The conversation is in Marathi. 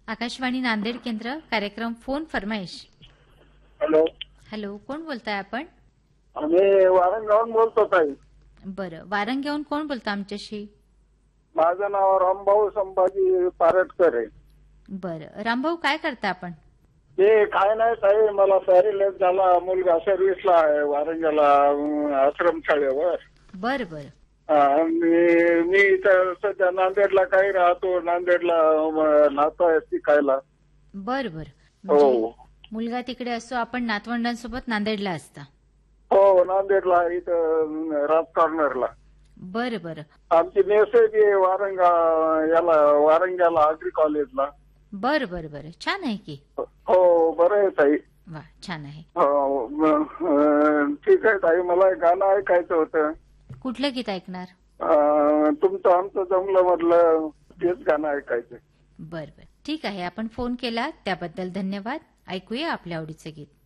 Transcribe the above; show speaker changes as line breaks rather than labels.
आकाशवाणी नांदेड केंद्र कार्यक्रम फोन फरमाईश.
हॅलो.
हॅलो, कोण बोलताय आपण?
आम्ही वारंगावून बोलतो ताई.
बरं, वारंग्याहून कोण बोलतं आमच्याशी?
माझं नाव रामभाऊ संभाजी पारटकर आहे.
बरं, रामभाऊ काय करता आपण?
ते काय नाही ताई, मला पॅरिलेस झाला, मुलगा सर्व्हिसला आहे वारंग्याला आश्रमशाळेवर.
बरं बरं.
मी इथं सध्या नांदेडला काही राहतो, नांदेडला नातं आहे शिकायला.
बरं बरं.
हो
म्हणजे मुलगा तिकडे असतो, आपण नातवंडांसोबत नांदेडला असता.
हो, नांदेडला इथं राज कॉर्नरला.
बरं बरं.
आमची मेसेज आहे वारंग्याला अग्री कॉलेजला.
बरं बरं बरं, छान आहे की.
हो, बरं आहे ताई.
वा, छान आहे.
हो, ठीक आहे ताई, मला एक गाणं ऐकायचं होतं.
कुठलं गीत ऐकणार?
तुमचं आमचं जमलं मधलं तेच गाणं ऐकायचं.
बरं बरं, ठीक आहे. आपण फोन केला त्याबद्दल धन्यवाद. ऐकूया आपल्या आवडीचं गीत.